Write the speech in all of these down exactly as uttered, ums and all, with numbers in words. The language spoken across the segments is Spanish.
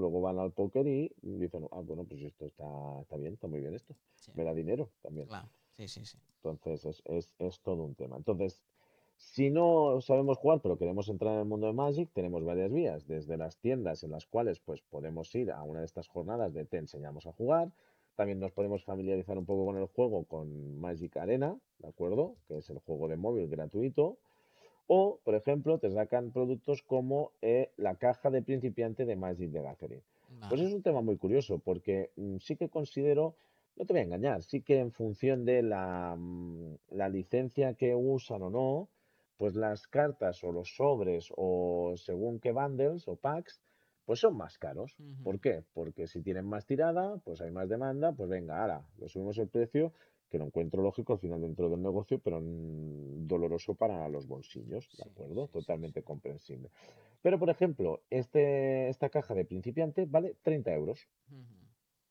luego van al póker y dicen, ah, bueno, pues esto está, está bien, está muy bien esto. Sí, Me da dinero también. clar. Sí, sí, sí. Entonces es, es, es todo un tema. Entonces, si no sabemos jugar, pero queremos entrar en el mundo de Magic, tenemos varias vías, desde las tiendas en las cuales pues podemos ir a una de estas jornadas de te enseñamos a jugar. También nos podemos familiarizar un poco con el juego con Magic Arena, ¿de acuerdo? Que es el juego de móvil gratuito. O, por ejemplo, te sacan productos como eh, la caja de principiante de Magic the Gathering. Pues Vale. es un tema muy curioso porque mm, sí que considero, no te voy a engañar, sí que en función de la, mm, la licencia que usan o no, pues las cartas o los sobres o según qué bundles o packs, pues son más caros. ¿Por Mhm. qué? Porque si tienen más tirada, pues hay más demanda, pues venga, ahora, le subimos el precio que lo encuentro lógico al final dentro del negocio, pero mm, doloroso para los bolsillos, ¿de Sí, acuerdo? sí, sí, sí. Totalmente comprensible. Pero, por ejemplo, este, esta caja de principiante vale treinta euros Mhm.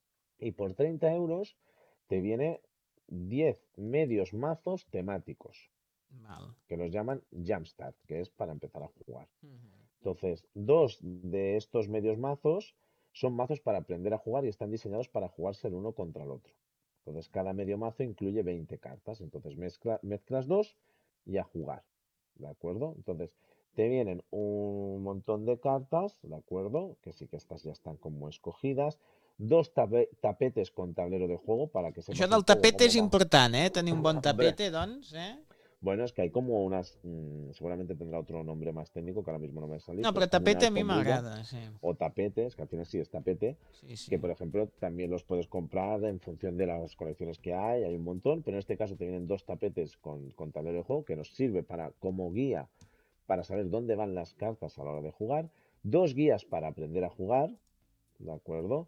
y por treinta euros te viene diez medios mazos temáticos Val. que los llaman Jumpstart, que es para empezar a jugar. Mhm. Entonces, dos de estos medios mazos son mazos para aprender a jugar y están diseñados para jugarse el uno contra el otro. Entonces, cada medio mazo incluye veinte cartas. Entonces, mezcla, mezclas dos y a jugar. ¿De acuerdo? Entonces, te vienen un montón de cartas, ¿de acuerdo? Que sí que estas ya están como escogidas. Dos tape- tapetes con tablero de juego para que Això sepas un del poco tapete cómo és va. important, eh? Tenir un bon Hombre, tapete, doncs, eh? bueno, es que hay como unas, mm, seguramente tendrá otro nombre más técnico que ahora mismo no me va a salir, No, pero però es como una tapete a mi alfombrilla m'agrada, sí. o tapetes, que al final sí es tapete, Sí, que sí. por ejemplo también los puedes comprar en función de las colecciones que hay, hay un montón, pero en este caso te vienen dos tapetes con, con tablero de juego que nos sirve para como guía para saber dónde van las cartas a la hora de jugar, dos guías para aprender a jugar, ¿de acuerdo?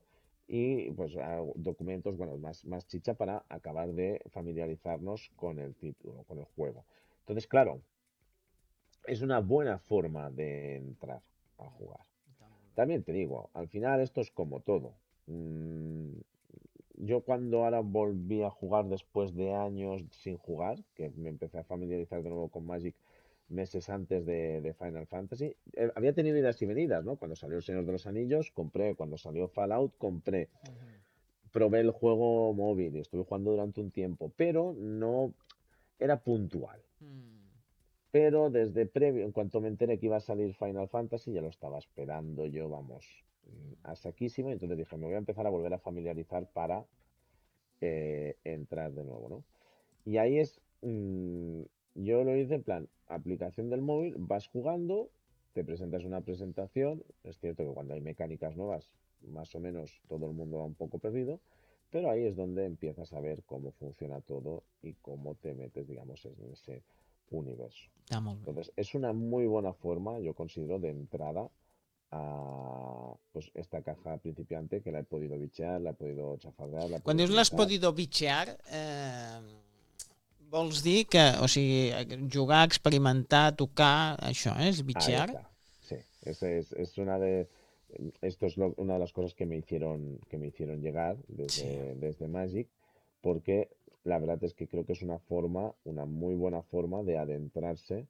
Y pues a- documentos, bueno, más, más chicha para acabar de familiarizarnos con el título, con el juego. Entonces, claro, es una buena forma de entrar a jugar. Està molt bé. También te digo, al final esto es como todo. Mm, yo cuando ahora volví a jugar después de años sin jugar, que me empecé a familiarizar de nuevo con Magic meses antes de, de Final Fantasy, eh, había tenido idas y venidas, ¿no? Cuando salió El Señor de los Anillos, compré, cuando salió Fallout, compré, Mhm. probé el juego móvil y estuve jugando durante un tiempo, pero no era puntual. Mm. Pero desde previo, en cuanto me enteré que iba a salir Final Fantasy, ya lo estaba esperando yo, vamos, mm, a saquísimo. Y entonces dije, me voy a empezar a volver a familiarizar para eh, entrar de nuevo, ¿no? Y ahí es, mm, yo lo hice en plan, aplicación del móvil, vas jugando, te presentas una presentación. Es cierto que cuando hay mecánicas nuevas, más o menos todo el mundo va un poco perdido, pero ahí es donde empiezas a ver cómo funciona todo y cómo te metes, digamos, en ese universo. Està molt bé. Entonces, es una muy buena forma, yo considero, de entrada a pues esta caja principiante que la he podido bichear, la he podido chafardear, la he Quan podido dius l'has utilizar. podido bichear, eh, vols dir que, o sigui, jugar, experimentar, tocar, això, eh, és Ahí bitchear? está. Sí, ese es, es una de esto es lo- una de las cosas que me hicieron que me hicieron llegar Sí. desde, desde Magic, porque la verdad es que creo que es una forma, una muy buena forma de adentrarse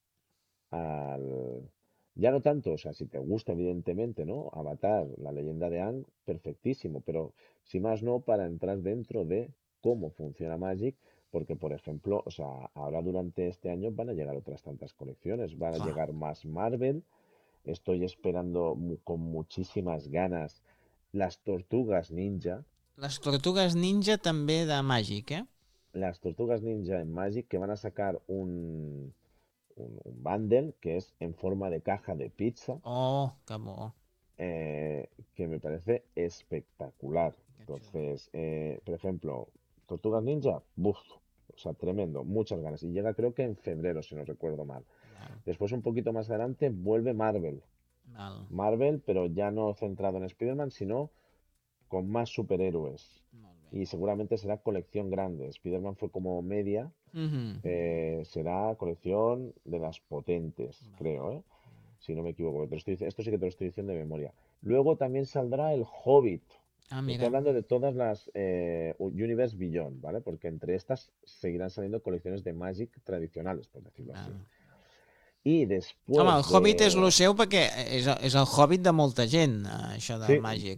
al ya no tanto, o sea, si te gusta evidentemente, ¿no? Avatar, la leyenda de Aang, perfectísimo, pero si más no para entrar dentro de cómo funciona Magic, porque por ejemplo, o sea, ahora durante este año van a llegar otras tantas colecciones, van a Clar. llegar más Marvel. Estoy esperando mu- con muchísimas ganas las Tortugas Ninja. Les tortugues ninja també de màgic, eh? Las Tortugas Ninja en Magic que van a sacar un, un, un bundle que es en forma de caja de pizza, Oh, que bo. eh, que me parece espectacular. Que xulo. Entonces, eh, por ejemplo, Tortugas Ninja, buf, o sea, tremendo, muchas ganas. Y llega creo que en febrero, si no recuerdo mal. Val, Después, un poquito más adelante, vuelve Marvel. val. Marvel, pero ya no centrado en Spider-Man, sino con más superhéroes. Molt bé. Y seguramente será colección grande. Spider-Man fue como media, Mhm. eh, será colección de las potentes, Val. creo, ¿eh? Si no me equivoco. Te lo estoy dic- esto sí que te lo estoy diciendo de memoria. Luego también saldrá el Hobbit. Ah, Te estoy mira. hablando de todas las eh, Universe Beyond, ¿vale? Porque entre estas seguirán saliendo colecciones de Magic tradicionales, por decirlo así. Val. Y Home, el después Hobbit és lo de... seu perquè és, és el Hobbit de molta gent, eh, això de Sí, màgic.